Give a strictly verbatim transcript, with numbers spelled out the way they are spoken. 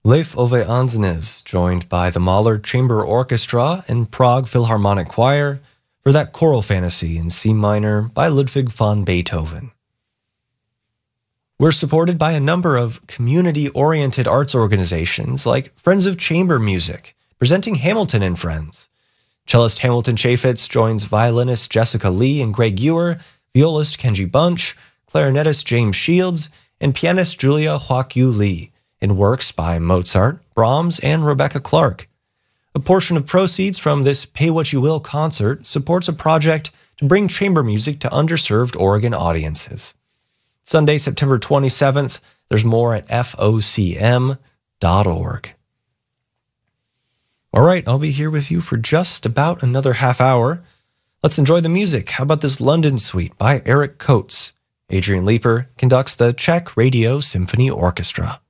Leif Ove Andsnes, joined by the Mahler Chamber Orchestra and Prague Philharmonic Choir for that choral fantasy in C minor by Ludwig van Beethoven. We're supported by a number of community-oriented arts organizations like Friends of Chamber Music, presenting Hamilton and Friends. Cellist Hamilton Chaffetz joins violinist Jessica Lee and Greg Ewer, violist Kenji Bunch, clarinetist James Shields, and pianist Julia Huakyu Lee in works by Mozart, Brahms, and Rebecca Clark. A portion of proceeds from this Pay What You Will concert supports a project to bring chamber music to underserved Oregon audiences. Sunday, September twenty-seventh, there's more at F O C M dot org. All right, I'll be here with you for just about another half hour. Let's enjoy the music. How about this London Suite by Eric Coates? Adrian Leeper conducts the Czech Radio Symphony Orchestra.